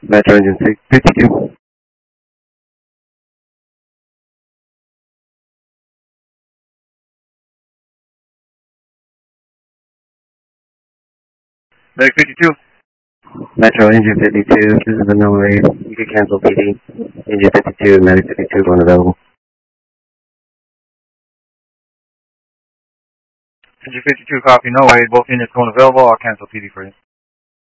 Metro engine 52. Medic 52. Metro engine 52, this is the number 8. You can cancel PD. Engine 52, Medic 52 going available. Engine 52, copy, no way. Both units going available. I'll cancel PD for you.